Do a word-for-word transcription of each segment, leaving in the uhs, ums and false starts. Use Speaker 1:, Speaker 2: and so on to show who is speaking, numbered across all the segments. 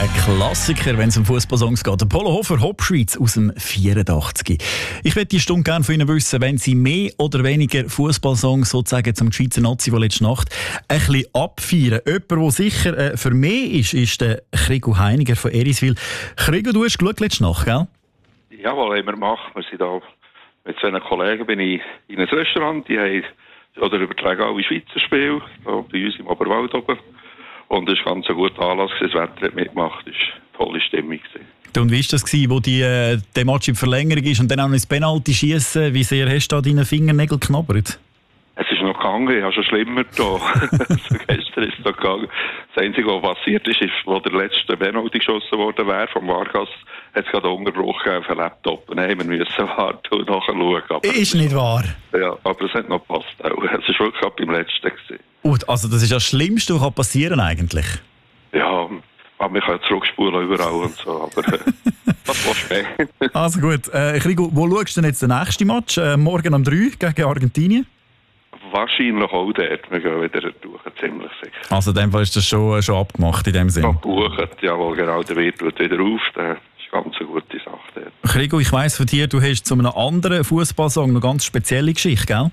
Speaker 1: Ein Klassiker, wenn es um Fußballsongs geht. Der Polo Hofer, Hopschweiz aus dem vierundachtzig. Ich möchte die Stunde gerne von Ihnen wissen, wenn Sie mehr oder weniger Fußballsongs sozusagen zum Schweizer Nazi, der letzte Nacht ein bisschen abfeiern. Jemand, der sicher äh, für mich ist, ist der Krigo Heiniger von Eriswil. Krigo, du hast geschaut letzte Nacht, gell?
Speaker 2: Jawohl, haben wir gemacht. Wir sind da mit zwei Kollegen bin ich in ein Restaurant. Die haben oder übertragen alle Schweizer Spiele, da bei uns im Oberwald oben. Und es war ganz ein guter Anlass, das Wetter hat mitgemacht, es war eine tolle Stimmung.
Speaker 1: Und wie war das, wo die, äh, der Match in Verlängerung ist und dann auch noch ins Penalty schießen? Wie sehr hast du da deine Fingernägel geknabbert?
Speaker 2: Es ist noch gegangen, ich habe schon schlimmer da. Also gestern ist es noch gegangen. Das Einzige, was passiert ist, ist, wo der letzte Penalty geschossen worden wäre vom Vargas, hat es gerade Unterbruch auf den Laptop. Und dann haben wir müssen warten und nachschauen. Aber
Speaker 1: ist nicht wahr?
Speaker 2: Ja, aber es hat noch gepasst. Es war wirklich gerade beim letzten gewesen.
Speaker 1: Und, also das ist das Schlimmste, was passieren eigentlich?
Speaker 2: Ja, aber wir können zurückspulen überall und so, aber äh, das war spät.
Speaker 1: Also gut, äh, Krigo, wo schaust du denn jetzt den nächsten Match? Äh, morgen um drei gegen Argentinien?
Speaker 2: Wahrscheinlich auch dort. Wir gehen wieder durch, ziemlich sicher.
Speaker 1: Also in dem Fall ist das schon, schon abgemacht in dem Sinne?
Speaker 2: Abgebucht, jawohl, genau, der Wirt wird wieder auf. Das ist eine ganz gute Sache dort.
Speaker 1: Krigo, ich weiss von dir, du hast zu einem anderen Fußballsong eine ganz spezielle Geschichte, gell?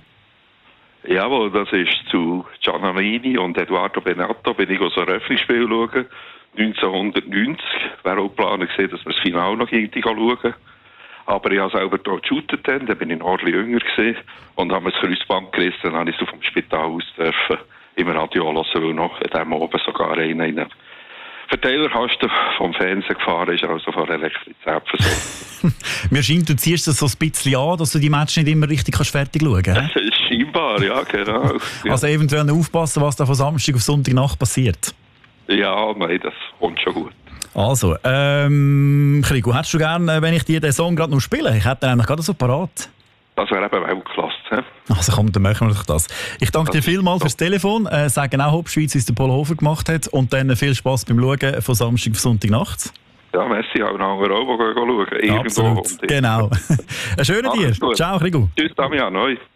Speaker 2: Jawohl, das ist zu Giannini und Eduardo Benato, bin ich aus einem Eröffnungsspiel schauen. neunzehnhundertneunzig wäre auch geplant gewesen, dass wir das Finale noch irgendwie schauen. Aber ich habe selber dort geshootet, dann bin ich noch ein bisschen jünger gewesen und habe mir das Kreuzband gerissen, dann habe ich es vom Spital aus dürfen im Radio hören, weil noch in diesem oben sogar einer in einen Verteilerkasten vom Fernsehen gefahren ist, also von Elektrizität versorgt.
Speaker 1: Mir scheint, du ziehst das so ein bisschen an, dass du die Matches nicht immer richtig kannst fertig schauen kannst.
Speaker 2: Scheinbar, ja, genau. Ja.
Speaker 1: Also eventuell aufpassen, was da von Samstag auf Sonntagnacht passiert.
Speaker 2: Ja, nein, das kommt schon gut.
Speaker 1: Also, ähm, Krigo, hättest du gerne, wenn ich dir den Song gerade noch spiele? Ich hätte den eigentlich gerade so parat.
Speaker 2: Das wäre eben Weltklasse. He?
Speaker 1: Also komm, dann machen wir doch das. Ich danke dir vielmals fürs Telefon. Äh, sagen auch Hopschweiz, wie es der Polo Hofer gemacht hat. Und dann viel Spass beim Schauen von Samstag auf Sonntagnacht.
Speaker 2: Ja, merci auch noch anderen auch, die schauen.
Speaker 1: Absolut, genau. Einen schönen dir. Ciao, Krigo.
Speaker 2: Tschüss, Damian. Hoi.